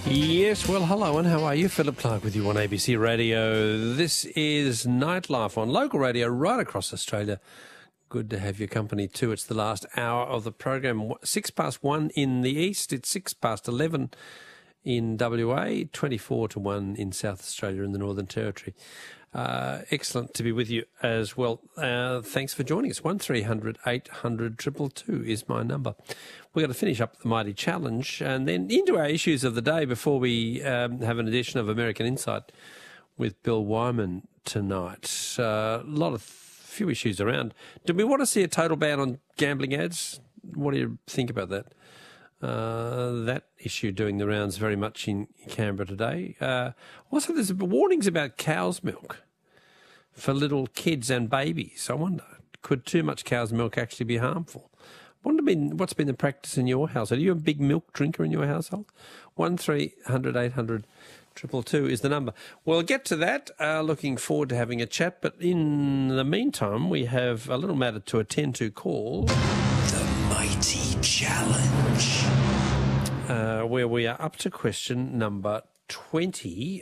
Yes, well, hello and how are you? Philip Clark with you on ABC Radio. This is Nightlife on local radio right across Australia. Good to have your company too. It's the last hour of the program. 1:06 in the east. It's 11:06 in WA, 24-1 in South Australia in the Northern Territory. Excellent to be with you as well. Thanks for joining us. 1300 800 222 is my number. We're going to finish up the Mighty Challenge and then into our issues of the day before we have an edition of American Insight with Bill Wyman tonight. Few issues around. Do we want to see a total ban on gambling ads? What do you think about that? That issue doing the rounds very much in Canberra today. Also, there's warnings about cow's milk for little kids and babies. I wonder, could too much cow's milk actually be harmful? What's been the practice in your household? Are you a big milk drinker in your household? 1300 800 222 is the number. We'll get to that. Looking forward to having a chat. But in the meantime, we have a little matter to attend to called The Mighty Challenge. Where we are up to question number 20.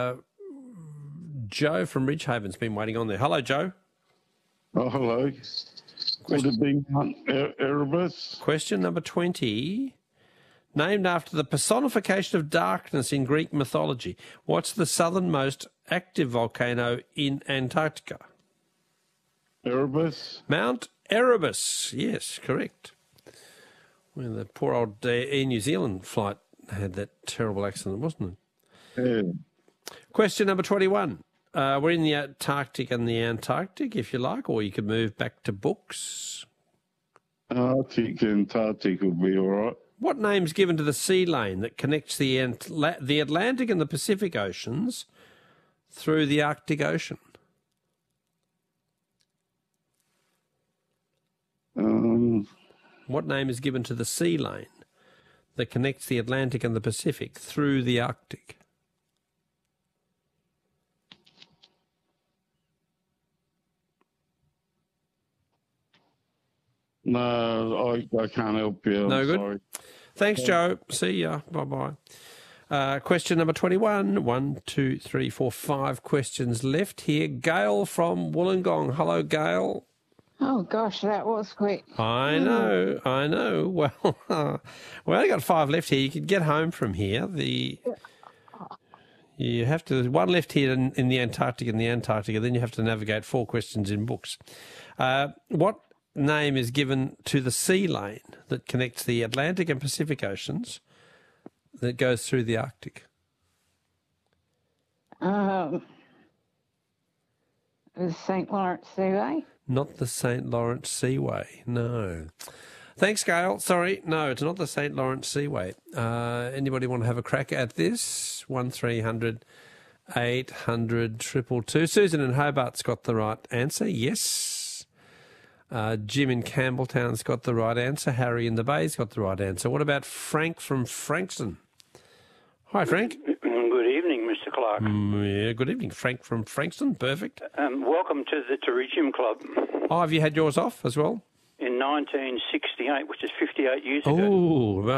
Joe from Ridgehaven's been waiting on there. Hello, Joe. Oh, hello. Would it be Erebus? Question number 20. Named after the personification of darkness in Greek mythology, what's the southernmost active volcano in Antarctica? Erebus? Mount Erebus. Yes, correct. Well, the poor old Air New Zealand flight had that terrible accident, wasn't it? Yeah. Question number 21. We're in the Antarctic and the Antarctic, if you like, or you could move back to books. Arctic, Antarctic would be all right. What name's given to the sea lane that connects the Atlantic and the Pacific Oceans through the Arctic Ocean? What name is given to the sea lane that connects the Atlantic and the Pacific through the Arctic? No, I can't help you. No good? Sorry. Thanks, Joe. See ya. Bye-bye. Question number 21. 1, 2, 3, 4, 5 questions left here. Gail from Wollongong. Hello, Gail. Oh, gosh, that was quick. I know. Well, we only got 5 left here. You could get home from here. You have to, one left here in the Antarctic and the Antarctica, then you have to navigate 4 questions in books. What name is given to the sea lane that connects the Atlantic and Pacific Oceans that goes through the Arctic? The St. Lawrence Seaway? Not the St. Lawrence Seaway, no. Thanks, Gail. Sorry, no, it's not the St. Lawrence Seaway. Anybody want to have a crack at this? 1300 800 222. Susan in Hobart's got the right answer, yes. Jim in Campbelltown's got the right answer. Harry in the Bay's got the right answer. What about Frank from Frankston? Hi, Frank. Good evening, Mr. Clark. Yeah, good evening. Frank from Frankston, perfect. Welcome to the Terrarium Club. Oh, have you had yours off as well? In 1968, which is 58 years ago. Oh,